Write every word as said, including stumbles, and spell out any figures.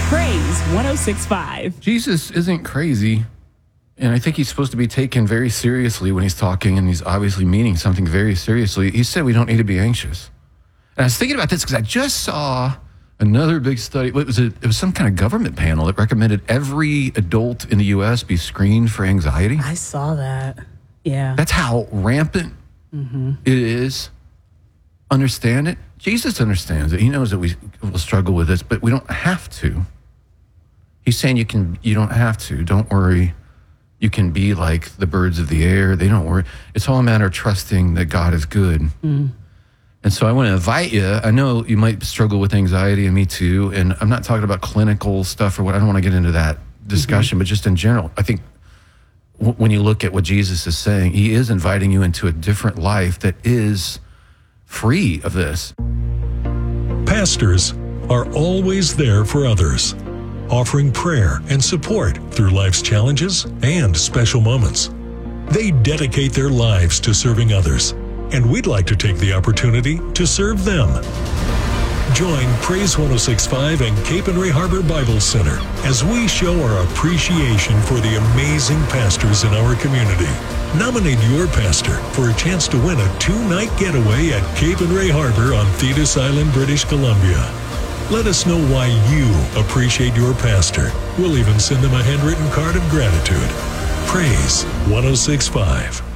Praise one oh six point five. Jesus isn't crazy, and I think he's supposed to be taken very seriously when he's talking, and he's obviously meaning something very seriously. He said we don't need to be anxious. And I was thinking about this because I just saw another big study. What was it? It was some kind of government panel that recommended every adult in the U S be screened for anxiety. I saw that. Yeah. That's how rampant mm-hmm. it is. Understand it. Jesus understands it. He knows that we will struggle with this, but we don't have to. He's saying you can. You don't have to. Don't worry. You can be like the birds of the air. They don't worry. It's all a matter of trusting that God is good. Mm. And so I want to invite you. I know you might struggle with anxiety, and me too. And I'm not talking about clinical stuff or what. I don't want to get into that discussion, mm-hmm. but just in general, I think w- when you look at what Jesus is saying, he is inviting you into a different life that is free of this. Pastors are always there for others, offering prayer and support through life's challenges and special moments. They dedicate their lives to serving others, and we'd like to take the opportunity to serve them. Join Praise one oh six point five and Cape and Ray Harbor Bible Center as we show our appreciation for the amazing pastors in our community. Nominate your pastor for a chance to win a two-night getaway at Cape and Ray Harbor on Thetis Island, British Columbia. Let us know why you appreciate your pastor. We'll even send them a handwritten card of gratitude. Praise one oh six point five.